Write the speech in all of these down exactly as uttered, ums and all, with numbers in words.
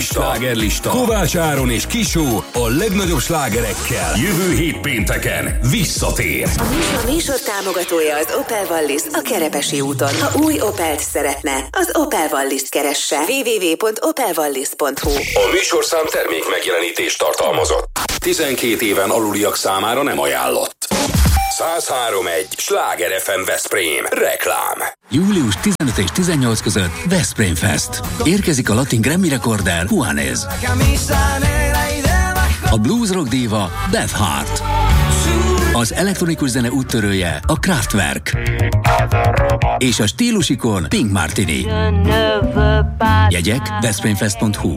Slágerlista. Kovács Áron és Kisó a legnagyobb slágerekkel. Jövő hét pénteken visszatér. A műsor támogatója az Opel Wallis a Kerepesi úton. Ha új Opelt szeretne, az Opel Wallist keresse. double-u double-u double-u pont opel wallis pont hu. A műsorszám termék megjelenítést tartalmazott. tizenkét éven aluliak számára nem ajánlott. száz három egy Sláger ef em Veszprém. Reklám. július tizenöt és tizennyolc között Veszprém Fest. Érkezik a latin Grammy rekorder Juanes. A blues rock díva Beth Hart. Az elektronikus zene úttörője a Kraftwerk. És a stílusikon Pink Martini. Jegyek veszprémfest pont hu.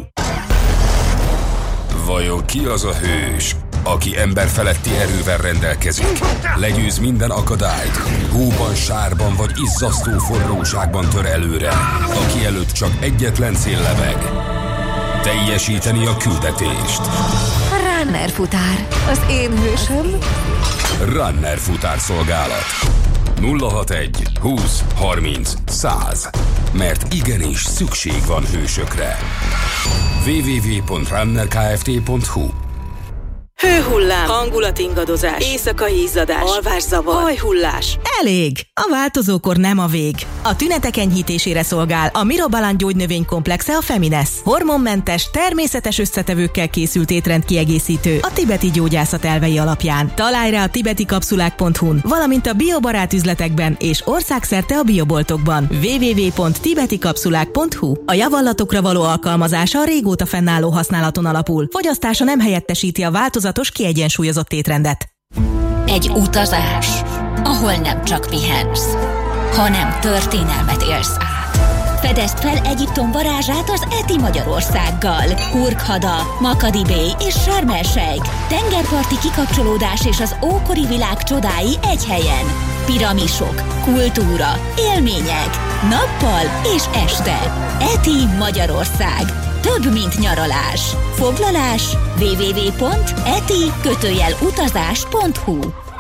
Vajon ki az a hős, aki emberfeletti erővel rendelkezik, legyőz minden akadályt, hóban, sárban vagy izzasztó forróságban tör előre, aki előtt csak egyetlen cél lebeg: teljesíteni a küldetést. Runner futár, az én hősöm. Runner futár szolgálat. nulla hatvanegy húsz harminc száz. Mert igenis szükség van hősökre. double-u double-u double-u pont runner kft pont hu. Hőhullám, hangulatingadozás, éjszakai izzadás, alvászavar, hajhullás. Elég! A változókor nem a vég. A tünetek enyhítésére szolgál a Mirobalan gyógynövénykomplexe a Feminesz. Hormonmentes, természetes összetevőkkel készült étrendkiegészítő a tibeti gyógyászat elvei alapján. Találj rá a tibeti kapszulák pont hu-n, valamint a biobarát üzletekben és országszerte a bioboltokban. double-u double-u double-u pont tibeti kapszulák pont hu. A javallatokra való alkalmazása a régóta fennálló használaton alapul. Fogyasztása nem helyettesíti a változatos, kiegyensúlyozott étrendet. Egy utazás, ahol nem csak pihensz, hanem történelmet élsz át. Fedezd fel Egyiptom varázsát az Eti Magyarországgal. Hurghada, Makadi Bay és Sharm el-Sheikh. Tengerparti kikapcsolódás és az ókori világ csodái egy helyen. Piramisok, kultúra, élmények, nappal és este. Eti Magyarország. Több, mint nyaralás. Foglalás double-u double-u double-u pont eti utazás pont hu.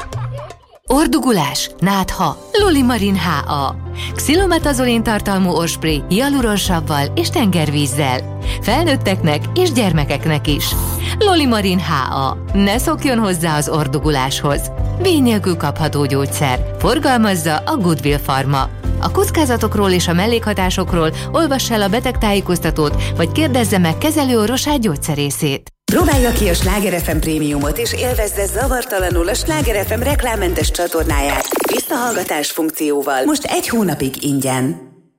Ordugulás, nátha, Lolimarin há á. Xilometazorin tartalmú orrspray hialuronsabbal és tengervízzel. Felnőtteknek és gyermekeknek is. Lolimarin há á. Ne szokjon hozzá az orduguláshoz. Vény nélkül kapható gyógyszer. Forgalmazza a Goodwill Pharma. A kockázatokról és a mellékhatásokról olvass el a betegtájékoztatót, vagy kérdezze meg kezelőorvosát gyógyszerészét. Próbálja ki a Sláger ef em Prémiumot és élvezze zavartalanul a Sláger ef em reklámmentes csatornáját visszahallgatás funkcióval. Most egy hónapig ingyen.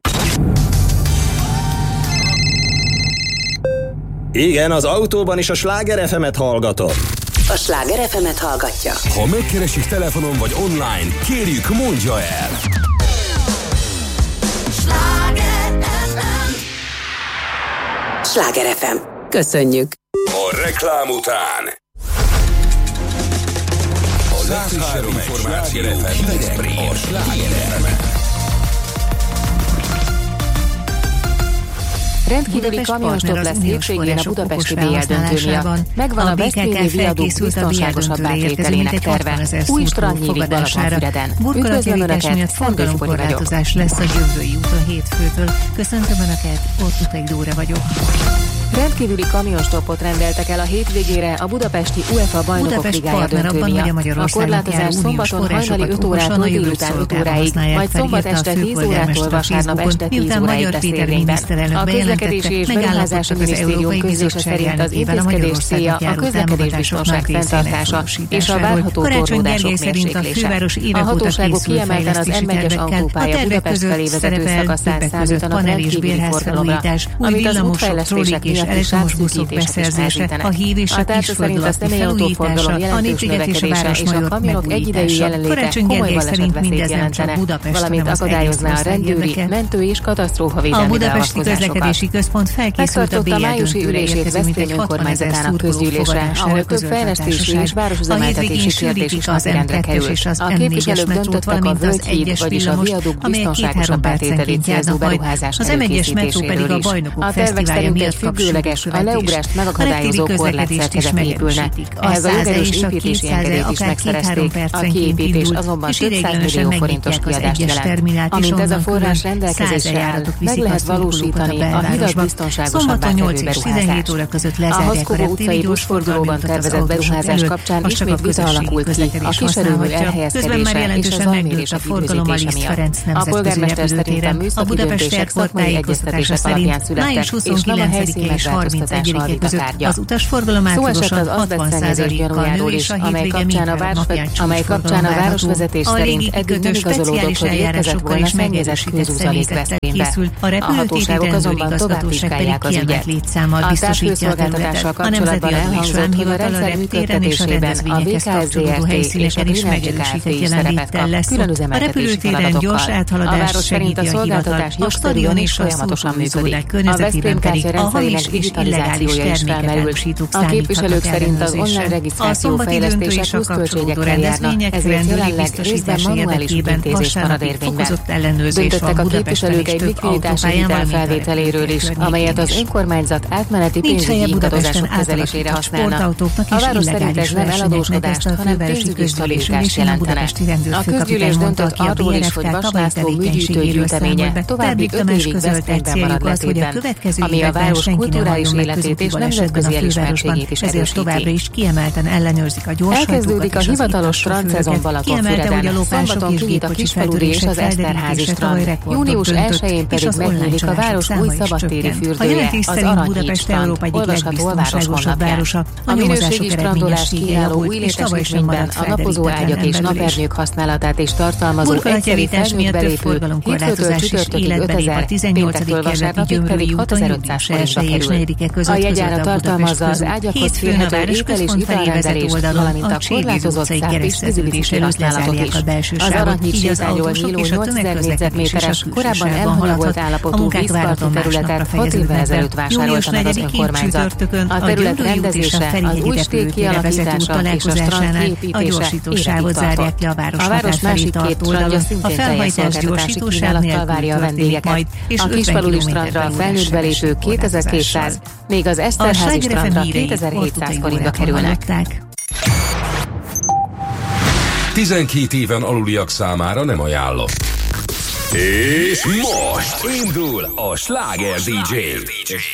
Igen, az autóban is a Sláger ef emet hallgatom. A Sláger ef emet hallgatja. Ha megkeresik telefonon vagy online, kérjük, mondja el. Sláger ef em. Köszönjük! A reklám után a legfrissebb információ hírek a Sláger ef emen. Rendkívüli kamionstop lesz hétvégén a budapesti bé el döntő miatt. Megvan a veszprémi viaduk biztonságosabb átvételének terve. Új strand nyílik Balatonfüreden. Üdvözlöm Önöket, Szendős Poli vagyok. Lesz a Győzői úton hétfőtől. Köszöntöm Önöket, Ortukai Dóra vagyok. Rendkívüli kamionstoppot rendeltek el a hétvégére a budapesti UEFA Bajnokok Ligája döntő miatt. A korlátozás szombaton hajnali öt órától délután öt óráig, majd szombat este tíz órától vasárnap este tíz óráig lesz érvényben. A közlekedési és beruházási minisztérium közlése szerint az intézkedés célja a közlekedésbiztonság fenntartása és a várható torlódások mérséklése. A hatóságok kiemelten az em egyes autópálya Budapest felé vezető szakaszán számítanak rendkívüli forgalomra, amit az útfejlesztések miatt is átszűkítések is nehezítenek. A tárca szerint a személyautóforgalom jelentős növekedése és a kamionok egyidejű jelenléte komoly balesetveszélyt jelentene, valamint akadályozná a rendőri, mentő és katasztrófavédelmi beavatkozásokat. Megtartotta a májusi ülését Veszprém önkormányzatának közgyűlése, ahol több fejlesztési és városüzemeltetési kérdés is napirendre került. A képviselők döntöttek a völgyhíd, vagyis a viaduk biztonságosabb átételét célzó beruházás előkészítéséről is. A tervek szerint egy függő Időleges, a leugrást megakadályozó korlátszerkezet épülne. Ehhez a jogerős építési engedélyt is megszerezték. A kiépítés azonban több százmillió forintos kiadást jelent. Amint ez a forrás rendelkezésre áll, meg lehet valósítani a hidat biztonságosabbá tevő beruházást. A Haszkóbó utcai buszfordulóban tervezett beruházás kapcsán ismét vita alakult ki a kiserőmű elhelyezkedése és az almérési ügyvezetése miatt. A polgármester szerint a műszaki döntések szakmai egyeztetések alapján születtek, és nem a helyszín megváltoztatása a vita tárgya. Szó esett az azbestszennyezés gyanújáról is, amely kapcsán a, város, amely kapcsán a városvezetés szerint eddig nem igazolódott, hogy érkezett volna szennyezett kőzúzalék veszélybe. A hatóságok azonban tovább vizsgálják az ügyet. A távfőszolgáltatással kapcsolatban elhangzott, hogy a rendszer működtetésében a vé ká es zé er té és a Green Energy Kft. Is szerepet kap, külön üzemeltetési feladatokkal. A város szerint a szolgáltatás jogszerűen és folyamatosan működik. A Veszprém kártya rendszerének digitalizációja is felmerült. A képviselők szerint az online regisztráció fejlesztése pluszköltségekkel járna, ezért jelenleg részben manuális ügyintézés marad érvényben. Döntöttek a képviselők egy likviditási hitel felvételéről is, amelyet az önkormányzat átmeneti pénzügyi ingadozások kezelésére használna. A város szerint ez nem eladósodást, hanem pénzügyi stabilitást jelentene. A közgyűlés döntött arról is, hogy Vas László műgyűjtő gyűjteménye további öt évig Veszprémben marad letében, ami a város kulturális életét és nemzetközi elismertségét is erősíti. Elkezdődik a hivatalos strandszezon Balatonfüreden. Szombaton kinyit a Kispaludi és az Eszterházi strand. Június elsején pedig megnyílik a város új szabadtéri fürdője, az Aranyhíd strand, olvasható a Városhollapján. A minőségi strandolást kínáló új létesítményben a napozó ágyak és napernyők használatát is tartalmazó egyszeri felnőtt belépő hétfőtől csütörtökig ötezer, péntektől vasárnapig pedig hatezer-ötszáz forintba kerül. A jegyára tartalmazza az ágyakhoz férhető étel- és italrendelést, valamint a korlátozott száp és vízüvízési használatot is. Az Aranyhíd sétányról nyíló nyolcezer négyzetméteres, korábban elhanyagolt állapotú vízparti területet hat évvel ezelőtt vásárolta meg az önkormányzat. A terület rendezése, az új sték kialakítása és a strand kiépítése évekig tartott. A város másik két strandja szintén teljes szolgáltatási kínálattal várja a vendégeket. A Kispaludi strandra a felnőtt belépők kétezer-kétszáz, még az Eszterházi strandra kétezer-hétszáz forintba kerülnek. tizenkét éven aluliak számára nem ajánlott. És most indul a Sláger dé dzsé.